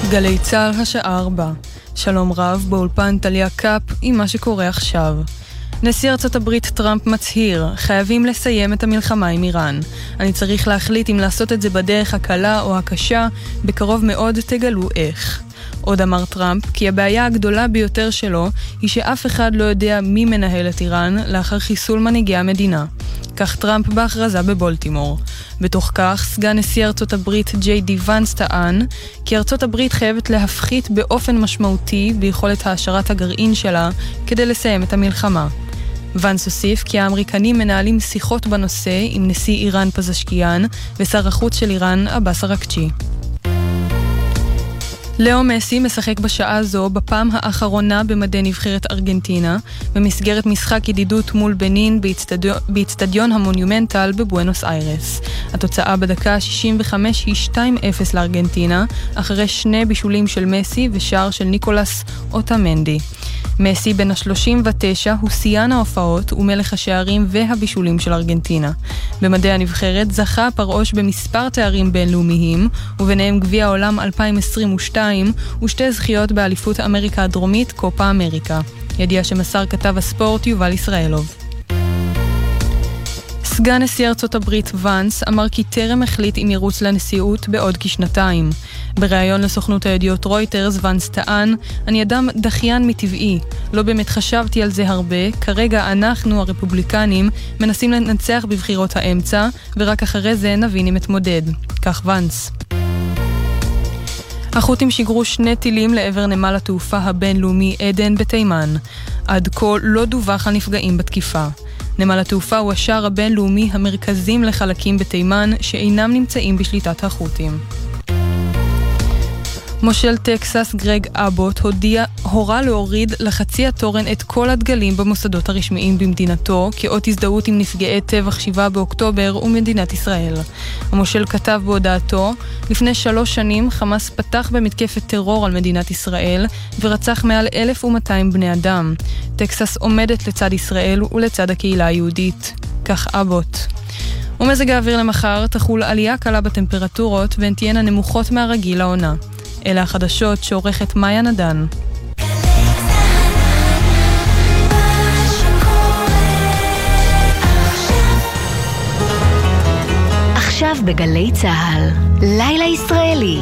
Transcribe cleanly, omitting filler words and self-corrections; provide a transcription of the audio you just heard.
גלי צהל השעה 4. שלום רב, באולפן טליה קאפ עם מה שקורה עכשיו. נשיא ארצות הברית טראמפ מצהיר, חייבים לסיים את המלחמה עם איראן. אני צריך להחליט אם לעשות את זה בדרך הקלה או הקשה, בקרוב מאוד תגלו איך. עוד אמר טראמפ כי הבעיה הגדולה ביותר שלו היא שאף אחד לא יודע מי מנהל את איראן לאחר חיסול מנהיגי המדינה. כך טראמפ בהכרזה בבולטימור. בתוך כך, סגן נשיא ארצות הברית ג'יי די ונס טען כי ארצות הברית חייבת להפחית באופן משמעותי ביכולת העשרת הגרעין שלה כדי לסיים את המלחמה. ונס הוסיף כי האמריקנים מנהלים שיחות בנושא עם נשיא איראן פזשקיאן ושר החוץ של איראן עבאס אראקצ'י. לאו מסי משחק בשעה זו בפעם האחרונה במדי נבחרת ארגנטינה במסגרת משחק ידידות מול בנין באצטדיון המונומנטל בבואנוס איירס. התוצאה בדקה 65 היא 2-0 לארגנטינה אחרי 2 בישולים של מסי ושער של ניקולס אוטמנדי. מסי בן ה-39 הוא שיאן ההופעות ומלך השערים והבישולים של ארגנטינה. במדי הנבחרת זכה פרעוש במספר תארים בינלאומיים, וביניהם גביע העולם 2022 ושתי זכיות באליפות אמריקה הדרומית קופה אמריקה. ידיעה שמסר כתב הספורט יובל ישראלוב. סגן נשיא ארצות הברית ונס אמר כי טרם החליט אם ירוץ לנשיאות בעוד כשנתיים. בריאיון לסוכנות הידיעות רויטרס ונס טען, אני אדם דחיין מטבעי, לא באמת חשבתי על זה הרבה, כרגע אנחנו הרפובליקנים מנסים לנצח בבחירות האמצע ורק אחרי זה נבין אם מתמודד. כך ונס. החות'ים שיגרו 2 טילים לעבר נמל התעופה הבינלאומי עדן בתימן. עד כה לא דווח על נפגעים בתקיפה. נמל התעופה הוא השער הבינלאומי המרכזים לחלקים בתימן שאינם נמצאים בשליטת החות'ים. מושל טקסס גרג אבוט הורה להוריד לחצי התורן את כל הדגלים במוסדות הרשמיים במדינתו כאות הזדהות עם נפגעי טבח 7 באוקטובר ומדינת ישראל. המושל כתב בהודעתו, לפני 3 שנים חמאס פתח במתקפת טרור על מדינת ישראל ורצח מעל 1,200 בני אדם. טקסס עומדת לצד ישראל ולצד הקהילה היהודית. כך אבוט. ומזג האוויר למחר תחול עלייה קלה בטמפרטורות והן תהיינה נמוכות מהרגיל לעונה. אלה החדשות שעורכת מאיה נדן. עכשיו בגלי צהל, לילה ישראלי.